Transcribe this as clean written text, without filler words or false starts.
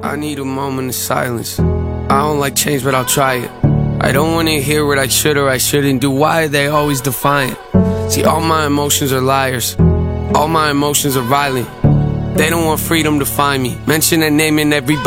I need a moment of silence. I don't like change, but I'll try it. I don't wanna hear what I should or I shouldn't do. Why are they always defiant? See, all my emotions are liars. All my emotions are violent. They don't want freedom to find me. Mention a name and everybody